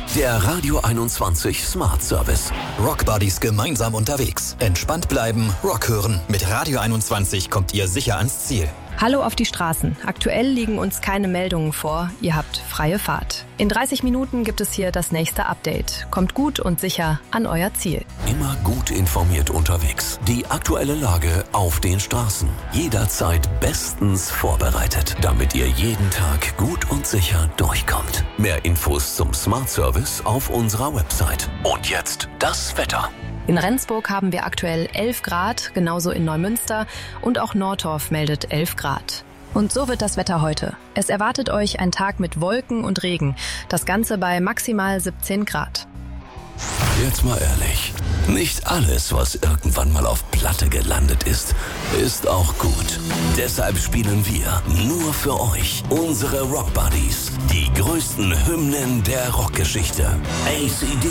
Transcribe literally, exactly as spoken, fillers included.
Der Radio einundzwanzig Smart Service. Rock Buddies gemeinsam unterwegs. Entspannt bleiben, Rock hören. Mit Radio einundzwanzig kommt ihr sicher ans Ziel. Hallo auf die Straßen. Aktuell liegen uns keine Meldungen vor. Ihr habt freie Fahrt. In dreißig Minuten gibt es hier das nächste Update. Kommt gut und sicher an euer Ziel. Immer gut informiert unterwegs. Die aktuelle Lage auf den Straßen. Jederzeit bestens vorbereitet, damit ihr jeden Tag gut und sicher durchkommt. Mehr Infos zum Smart Service auf unserer Website. Und jetzt das Wetter. In Rendsburg haben wir aktuell elf Grad, genauso in Neumünster, und auch Nordorf meldet elf Grad. Und so wird das Wetter heute. Es erwartet euch ein Tag mit Wolken und Regen, das Ganze bei maximal siebzehn Grad. Jetzt mal ehrlich, nicht alles, was irgendwann mal auf Platte gelandet ist, ist auch gut. Deshalb spielen wir nur für euch, unsere Rock Buddies, die größten Hymnen der Rockgeschichte. A C D